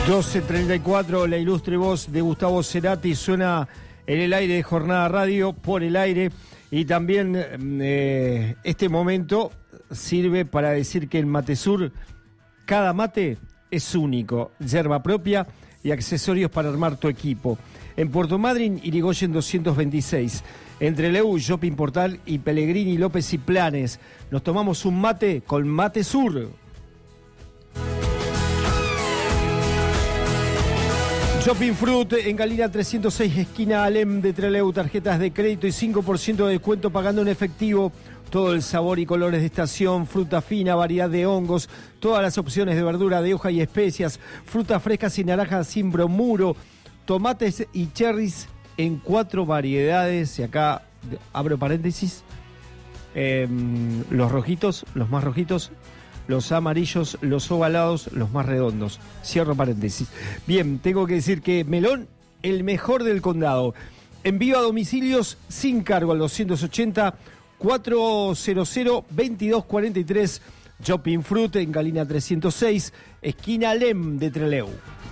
12:34, la ilustre voz de Gustavo Cerati suena en el aire de Jornada Radio, por el aire, y también este momento sirve para decir que en Matesur cada mate es único, yerba propia y accesorios para armar tu equipo. En Puerto Madryn, Irigoyen 226, entre Leu, Shopping Portal y Pellegrini, López y Planes. Nos tomamos un mate con Matesur. Shopping Fruit en Galina 306, esquina Alem de Trelew, tarjetas de crédito y 5% de descuento pagando en efectivo. Todo el sabor y colores de estación, fruta fina, variedad de hongos, todas las opciones de verdura de hoja y especias, frutas frescas y naranjas sin bromuro, tomates y cherries en 4 variedades. Y acá abro paréntesis, los rojitos, los más rojitos, los amarillos, los ovalados, los más redondos. Cierro paréntesis. Bien, tengo que decir que Melón, el mejor del condado. Envío a domicilios sin cargo al 280-400-2243. Shopping Fruit en Galina 306, esquina Lem de Trelew.